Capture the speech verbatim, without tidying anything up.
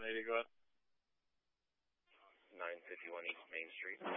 eighty, go ahead. nine fifty-one East Main Street.